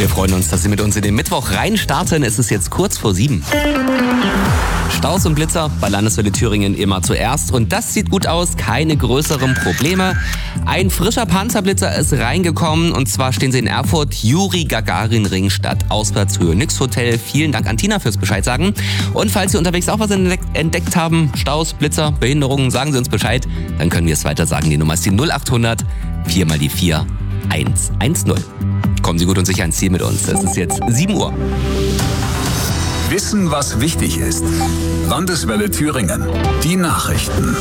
Wir freuen uns, dass Sie mit uns in den Mittwoch reinstarten. Es ist jetzt kurz vor 7. Staus und Blitzer bei Landeswelle Thüringen immer zuerst. Und das sieht gut aus, keine größeren Probleme. Ein frischer Panzerblitzer ist reingekommen. Und zwar stehen Sie in Erfurt, Juri-Gagarin-Ring statt Auswärtshöhe Nix Hotel. Vielen Dank an Tina fürs Bescheid sagen. Und falls Sie unterwegs auch was entdeckt haben, Staus, Blitzer, Behinderungen, sagen Sie uns Bescheid. Dann können wir es weiter sagen. Die Nummer ist die 0800 4 mal die 4 110. Kommen Sie gut und sicher ans Ziel mit uns. Es ist jetzt 7 Uhr. Wissen, was wichtig ist. Landeswelle Thüringen. Die Nachrichten.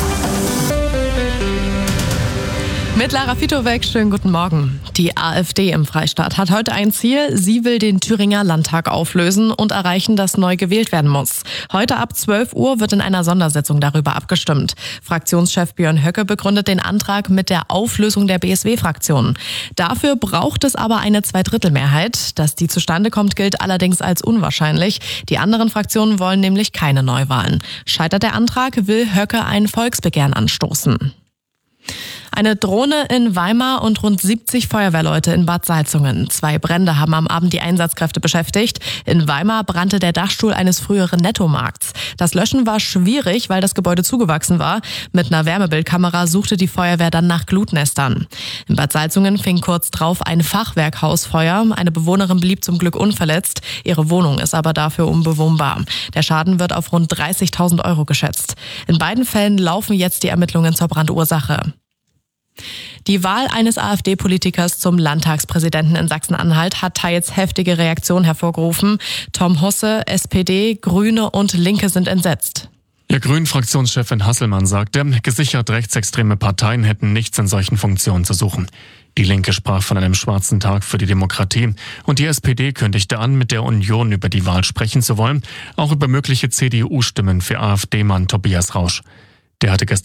Mit Lara Fitowek, schönen guten Morgen. Die AfD im Freistaat hat heute ein Ziel. Sie will den Thüringer Landtag auflösen und erreichen, dass neu gewählt werden muss. Heute ab 12 Uhr wird in einer Sondersitzung darüber abgestimmt. Fraktionschef Björn Höcke begründet den Antrag mit der Auflösung der BSW-Fraktion. Dafür braucht es aber eine Zweidrittelmehrheit. Dass die zustande kommt, gilt allerdings als unwahrscheinlich. Die anderen Fraktionen wollen nämlich keine Neuwahlen. Scheitert der Antrag, will Höcke ein Volksbegehren anstoßen. Eine Drohne in Weimar und rund 70 Feuerwehrleute in Bad Salzungen. 2 Brände haben am Abend die Einsatzkräfte beschäftigt. In Weimar brannte der Dachstuhl eines früheren Nettomarkts. Das Löschen war schwierig, weil das Gebäude zugewachsen war. Mit einer Wärmebildkamera suchte die Feuerwehr dann nach Glutnestern. In Bad Salzungen fing kurz drauf ein Fachwerkhaus Feuer. Eine Bewohnerin blieb zum Glück unverletzt. Ihre Wohnung ist aber dafür unbewohnbar. Der Schaden wird auf rund 30.000 Euro geschätzt. In beiden Fällen laufen jetzt die Ermittlungen zur Brandursache. Die Wahl eines AfD-Politikers zum Landtagspräsidenten in Sachsen-Anhalt hat teils heftige Reaktionen hervorgerufen. Tom Husse, SPD, Grüne und Linke sind entsetzt. Der Grünen-Fraktionschefin Hasselmann sagte, gesichert rechtsextreme Parteien hätten nichts in solchen Funktionen zu suchen. Die Linke sprach von einem schwarzen Tag für die Demokratie und die SPD kündigte an, mit der Union über die Wahl sprechen zu wollen, auch über mögliche CDU-Stimmen für AfD-Mann Tobias Rausch. Der hatte gestern